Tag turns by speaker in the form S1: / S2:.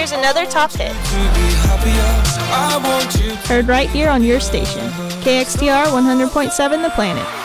S1: here's another top hit.
S2: Heard right here on your station, KXTR 100.7 The Planet.